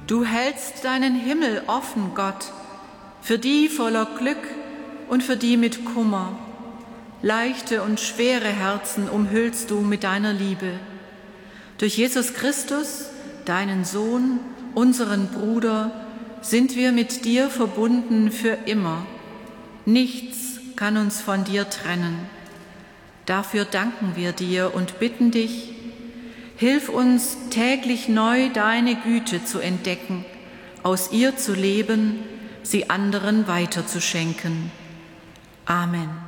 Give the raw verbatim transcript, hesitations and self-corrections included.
Du hältst deinen Himmel offen, Gott, für die voller Glück und für die mit Kummer. Leichte und schwere Herzen umhüllst du mit deiner Liebe. Durch Jesus Christus, deinen Sohn, unseren Bruder, sind wir mit dir verbunden für immer. Nichts kann uns von dir trennen. Dafür danken wir dir und bitten dich, hilf uns täglich neu deine Güte zu entdecken, aus ihr zu leben, sie anderen weiterzuschenken. Amen.